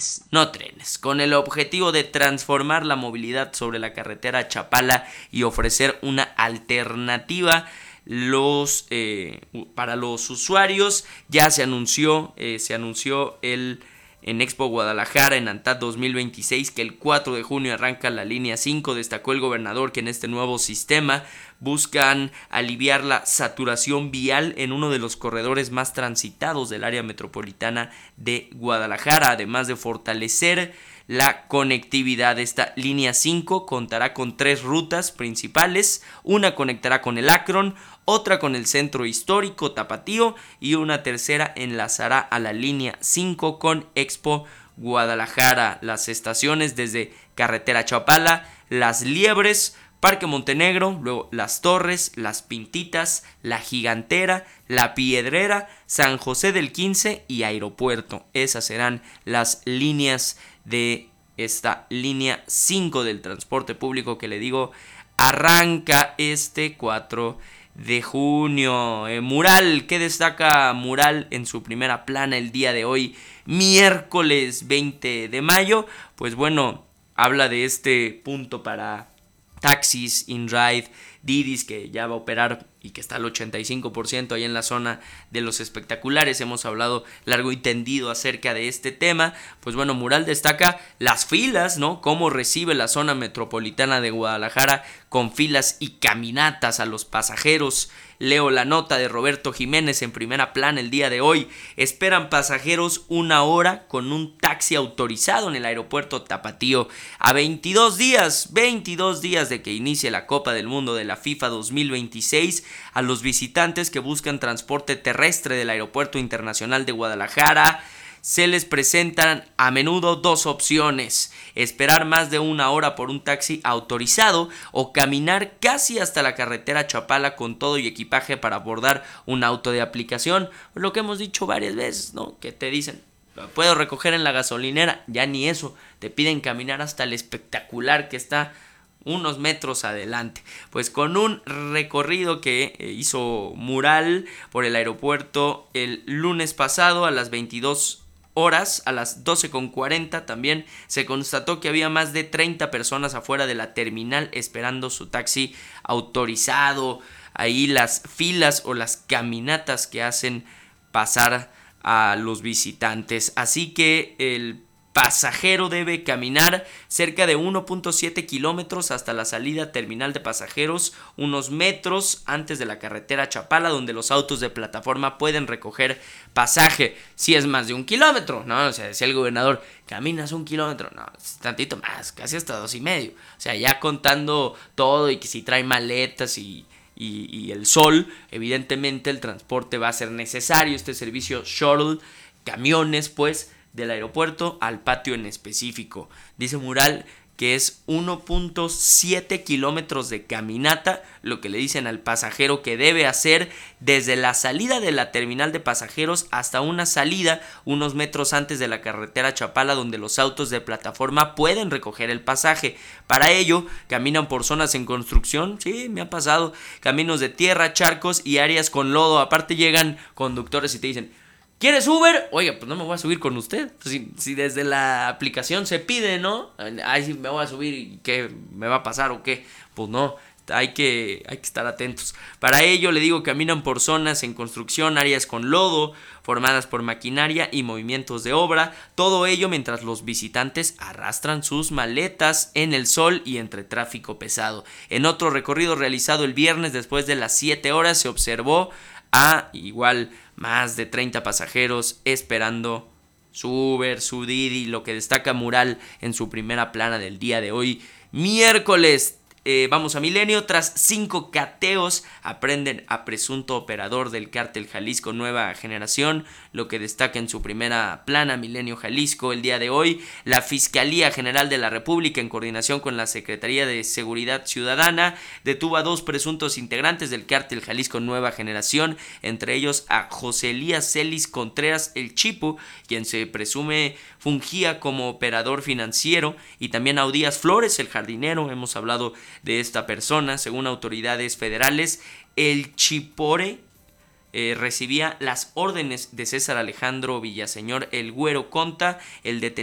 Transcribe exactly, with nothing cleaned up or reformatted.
trenes, no trenes, con el objetivo de transformar la movilidad sobre la carretera Chapala y ofrecer una alternativa los eh, para los usuarios. Ya se anunció, eh, se anunció el en Expo Guadalajara en ANTAD dos mil veintiséis que el cuatro de junio arranca la línea cinco. Destacó el gobernador que en este nuevo sistema buscan aliviar la saturación vial en uno de los corredores más transitados del área metropolitana de Guadalajara, además de fortalecer la conectividad. Esta línea cinco contará con tres rutas principales: una conectará con el Akron, otra con el centro histórico Tapatío y una tercera enlazará a la línea cinco con Expo Guadalajara. Las estaciones desde Carretera Chapala, Las Liebres, Parque Montenegro, luego Las Torres, Las Pintitas, La Gigantera, La Piedrera, San José del quince y Aeropuerto. Esas serán las líneas de esta línea cinco del transporte público que le digo arranca este cuatro de junio. Eh, Mural, ¿qué destaca Mural en su primera plana el día de hoy, miércoles veinte de mayo? Pues bueno, habla de este punto para taxis, InRide, Didis, que ya va a operar y que está al ochenta y cinco por ciento ahí en la zona de los espectaculares. Hemos hablado largo y tendido acerca de este tema. Pues bueno, Mural destaca las filas, ¿no? Cómo recibe la zona metropolitana de Guadalajara con filas y caminatas a los pasajeros. Leo la nota de Roberto Jiménez en primera plana el día de hoy. Esperan pasajeros una hora con un taxi autorizado en el aeropuerto Tapatío. A veintidós días, veintidós días de que inicie la Copa del Mundo de la FIFA dos mil veintiséis, a los visitantes que buscan transporte terrestre del Aeropuerto Internacional de Guadalajara se les presentan a menudo dos opciones: esperar más de una hora por un taxi autorizado o caminar casi hasta la carretera Chapala con todo y equipaje para abordar un auto de aplicación. Lo que hemos dicho varias veces, ¿no? Que te dicen, lo puedo recoger en la gasolinera, ya ni eso, te piden caminar hasta el espectacular que está unos metros adelante. Pues con un recorrido que hizo Mural por el aeropuerto el lunes pasado a las veintidós horas, a las doce con cuarenta, también se constató que había más de treinta personas afuera de la terminal esperando su taxi autorizado. Ahí las filas o las caminatas que hacen pasar a los visitantes. Así que el pasajero debe caminar cerca de uno punto siete kilómetros hasta la salida terminal de pasajeros, unos metros antes de la carretera Chapala, donde los autos de plataforma pueden recoger pasaje. Si es más de un kilómetro, ¿no? O sea, decía el gobernador, caminas un kilómetro, no, es tantito más, casi hasta dos y medio. O sea, ya contando todo y que si trae maletas y Y, y el sol, evidentemente el transporte va a ser necesario. Este servicio shuttle, camiones pues del aeropuerto al patio en específico. Dice Mural que es uno punto siete kilómetros de caminata, lo que le dicen al pasajero que debe hacer desde la salida de la terminal de pasajeros hasta una salida unos metros antes de la carretera Chapala, donde los autos de plataforma pueden recoger el pasaje. Para ello, caminan por zonas en construcción, sí, me ha pasado, caminos de tierra, charcos y áreas con lodo. Aparte llegan conductores y te dicen, ¿quieres Uber? Oiga, pues no me voy a subir con usted. Si, si desde la aplicación se pide, ¿no? Ay, sí, me voy a subir y ¿qué me va a pasar o qué? Pues no, hay que, hay que estar atentos. Para ello, le digo, caminan por zonas en construcción, áreas con lodo, formadas por maquinaria y movimientos de obra. Todo ello mientras los visitantes arrastran sus maletas en el sol y entre tráfico pesado. En otro recorrido realizado el viernes, después de las siete horas, se observó a igual más de treinta pasajeros esperando su Uber, su Didi. Lo que destaca Mural en su primera plana del día de hoy, miércoles. Eh, vamos a Milenio. Tras cinco cateos, aprenden a presunto operador del cártel Jalisco Nueva Generación. Lo que destaca en su primera plana Milenio Jalisco el día de hoy, la Fiscalía General de la República, en coordinación con la Secretaría de Seguridad Ciudadana, detuvo a dos presuntos integrantes del cártel Jalisco Nueva Generación, entre ellos a José Elías Celis Contreras el Chipo, quien se presume fungía como operador financiero, y también a Udías Flores, el jardinero. Hemos hablado de esta persona. Según autoridades federales, el Chipore eh, recibía las órdenes de César Alejandro Villaseñor el Güero Conta, el detenido